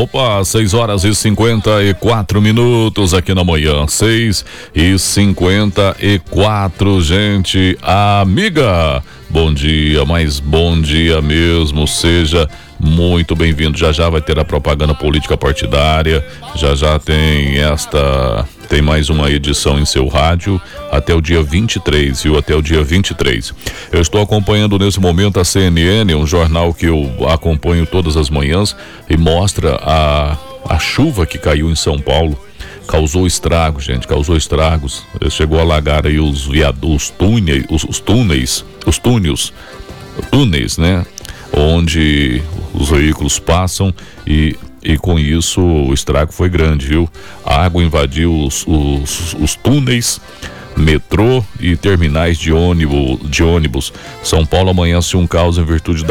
Opa, 6h54 aqui na manhã, 6h54, gente amiga. Bom dia, mas bom dia mesmo, seja muito bem-vindo. Já vai ter a propaganda política partidária, já tem mais uma edição em seu rádio até o dia 23, viu? Até o dia 23. Eu estou acompanhando nesse momento a CNN, um jornal que eu acompanho todas as manhãs e mostra a chuva que caiu em São Paulo. Causou estragos, gente, chegou a alagar aí os túneis, né? Onde os veículos passam e com isso o estrago foi grande, viu? A água invadiu os túneis, metrô e terminais de ônibus. São Paulo amanhece um caos em virtude